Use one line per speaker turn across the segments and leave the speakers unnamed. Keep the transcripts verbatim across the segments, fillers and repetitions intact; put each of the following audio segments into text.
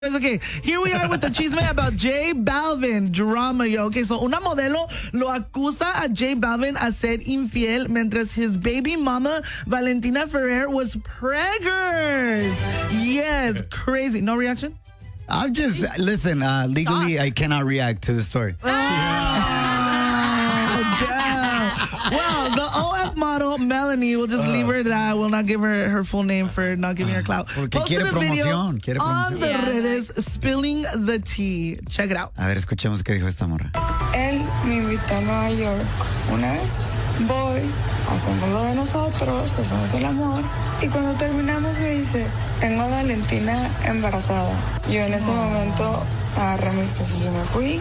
Okay, here we are with the chisme about J Balvin. Drama, yo. Okay, so una modelo lo acusa a J Balvin a ser infiel mientras his baby mama, Valentina Ferrer, was preggers. Yes, crazy. No reaction?
I'm just, listen, uh, legally, I cannot react to the story.
Oh, damn. Well, the O F model, Melanie, will just uh, leave her at that. We'll not give her her full name for not giving her clout.
Porque quiere promoción, quiere promoción.
On the yeah. redes, spilling the tea. Check it out.
A ver, escuchemos qué dijo esta morra.
Él me invitó a Nueva York una vez. Voy, hacemos lo de nosotros, hacemos el amor. Y cuando terminamos me dice, tengo a Valentina embarazada. Yo en ese oh. momento agarré mis cosas y me fui.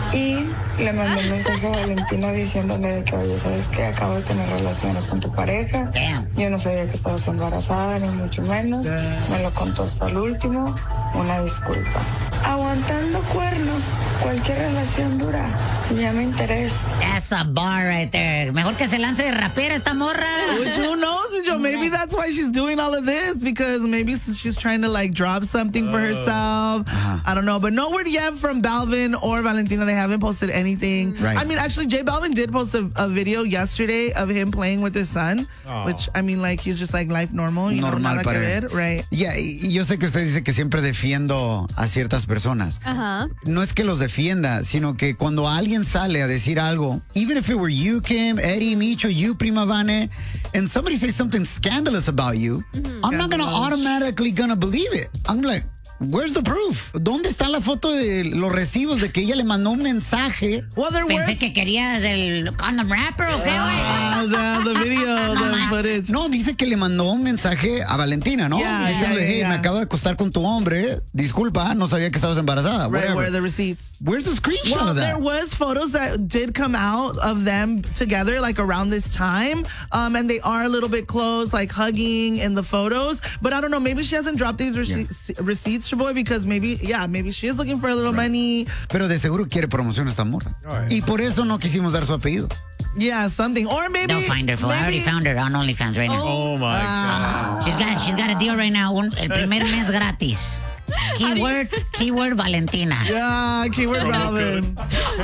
Y le mandé un mensaje a Valentina diciéndole de que, oye, ¿sabes qué? Acabo de tener relaciones con tu pareja. Damn. Yo no sabía que estabas embarazada, ni mucho menos. Damn. Me lo contó hasta el último. Una disculpa. Aguantando cuernos, cualquier relación dura. Se llama interés.
That's a bar right there. Mejor que se lance de rapera esta morra.
Which, who knows, Joe? Maybe that's why she's doing all of this, because maybe she's trying to like drop something for herself. Uh-huh. I don't know, but no word yet from Balvin or Valentina. They haven't posted anything.
Right.
I mean, actually, J Balvin did post a, a video yesterday of him playing with his son, oh. which, I mean, like, he's just like life normal. You
Normal
know,
para
él. Right.
Yeah, y yo sé que usted dice que siempre defiendo a ciertas personas.
Uh-huh.
No es que los defienda, sino que cuando alguien sale a decir algo, even if it were you, Kim, Eddie, Micho, you, Prima Vane, and somebody says something scandalous about you, mm-hmm. I'm not going to automatically gonna believe it. I'm like, where's the proof? ¿Dónde está la foto de los recibos de que ella le mandó un mensaje?
Well, there
Pensé
was...
que querías el condom rapper o qué,
uh, the, the video, the footage.
No, dice que le mandó un mensaje a Valentina, ¿no?
Yeah,
Diciéndole,
yeah,
hey,
yeah.
me acabo de acostar con tu hombre, disculpa, no sabía que estabas embarazada.
Right,
whatever.
where are the receipts?
Where's the screenshot
well,
of that?
There was photos that did come out of them together, like around this time, um, and they are a little bit close, like hugging in the photos. But I don't know, maybe she hasn't dropped these rece- yeah. receipts, Shaboy, because maybe, yeah, maybe she is looking for a little right. money.
Pero de seguro quiere promoción esta morra. Right. Y por eso no quisimos dar su apellido.
Yeah, something. Or maybe...
Don't find her, fool. I already found her on OnlyFans right now.
Oh, my
uh,
God.
She's got, she's got a deal right now. Un, el primer mes gratis. Keyword, keyword Valentina.
Yeah, keyword Balvin.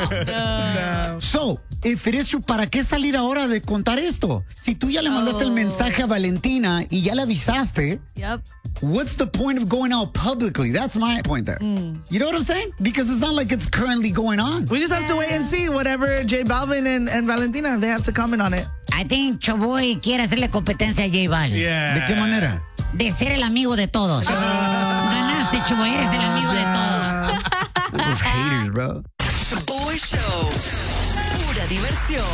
no. So, if it is true, ¿para qué salir ahora de contar esto? Si tú ya le mandaste oh. el mensaje a Valentina y ya le avisaste,
yep.
what's the point of going out publicly? That's my point there. Mm. You know what I'm saying? Because it's not like it's currently going on.
We just have to wait and see whatever J Balvin and, and Valentina, they have to comment on it.
I think Choboy quiere hacerle competencia a J Balvin.
Yeah.
¿De qué manera?
De ser el amigo de todos. Uh, Ganaste, Choboy, eres el amigo de todos.
Those haters, bro.
The Boy Show. Pura diversión.